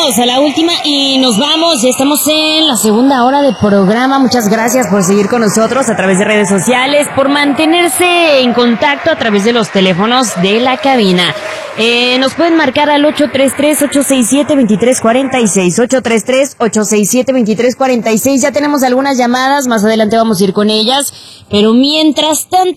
llegamos a la última y nos vamos. Ya estamos en la segunda hora del programa. Muchas gracias por seguir con nosotros a través de redes sociales, por mantenerse en contacto a través de los teléfonos de la cabina. Nos pueden marcar al 833-867-2346, 833-867-2346. Ya tenemos algunas llamadas, más adelante vamos a ir con ellas, pero mientras tanto